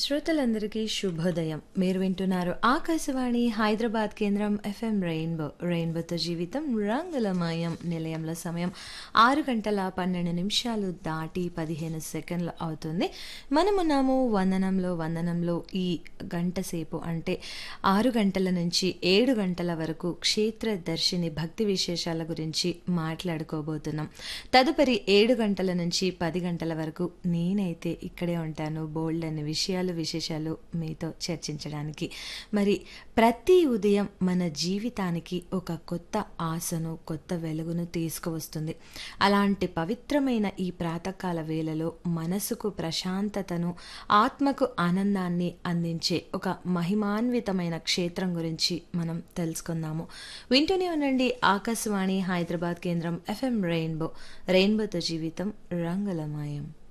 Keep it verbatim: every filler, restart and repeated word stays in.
శ్రోతలందరికీ శుభోదయం. మీరు వింటున్నారు ఆకాశవాణి హైదరాబాద్ కేంద్రం ఎఫ్ఎం రెయిన్బో. రెయిన్బోతో జీవితం రంగులమయం. నిలయంలో సమయం ఆరు గంటల పన్నెండు నిమిషాలు దాటి పదిహేను సెకండ్లు అవుతుంది. మనమున్నాము వందనంలో వందనంలో ఈ గంట సేపు అంటే ఆరు గంటల నుంచి ఏడు గంటల వరకు క్షేత్ర దర్శిని భక్తి విశేషాల గురించి మాట్లాడుకోబోతున్నాం. తదుపరి ఏడు గంటల నుంచి పది గంటల వరకు నేనైతే ఇక్కడే ఉంటాను బోల్డ్ అనే విషయాలు విశేషాలు మీతో చర్చించడానికి. మరి ప్రతి ఉదయం మన జీవితానికి ఒక కొత్త ఆశను కొత్త వెలుగును తీసుకువస్తుంది. అలాంటి పవిత్రమైన ఈ ప్రాతకాల వేళలో మనసుకు ప్రశాంతతను ఆత్మకు ఆనందాన్ని అందించే ఒక మహిమాన్వితమైన క్షేత్రం గురించి మనం తెలుసుకుందాము. వింటూనే ఉండండి ఆకాశవాణి హైదరాబాద్ కేంద్రం ఎఫ్ఎం రెయిన్బో. రెయిన్బోతో జీవితం రంగులమయం.